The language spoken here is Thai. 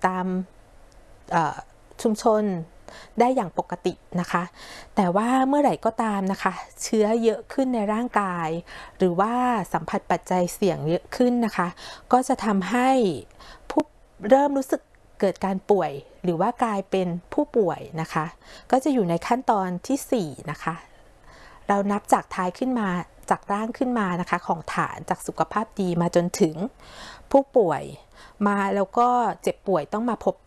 ตามชุมชนได้อย่างปกตินะคะแต่ว่าเมื่อไหร่ก็ตามนะคะเชื้อเยอะขึ้นในร่างกายหรือว่าสัมผัสปัจจัยเสี่ยงเยอะขึ้นนะคะก็จะทำให้ผู้เริ่มรู้สึกเกิดการป่วยหรือว่ากลายเป็นผู้ป่วยนะคะก็จะอยู่ในขั้นตอนที่4นะคะเรานับจากท้ายขึ้นมาจากร่างขึ้นมานะคะของฐานจากสุขภาพดีมาจนถึงผู้ป่วยมาแล้วก็เจ็บป่วยต้องมาพบ